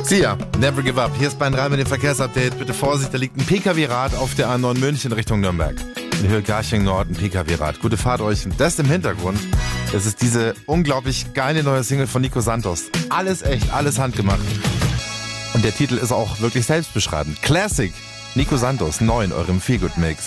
Sia, Never Give Up. Hier ist Bayern 3 mit dem Verkehrsupdate. Bitte Vorsicht, da liegt ein Pkw-Rad auf der A9 München Richtung Nürnberg. In Höhe Garching Nord, ein Pkw-Rad. Gute Fahrt euch. Und das im Hintergrund, das ist diese unglaublich geile neue Single von Nico Santos. Alles echt, alles handgemacht. Und der Titel ist auch wirklich selbstbeschreibend. Classic. Nico Santos, neu in eurem Feelgood-Mix.